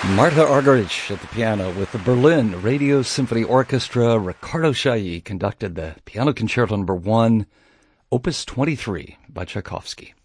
Martha Argerich at the piano with the Berlin Radio Symphony Orchestra. Ricardo Chailly conducted the Piano Concerto No. 1, Opus 23 by Tchaikovsky.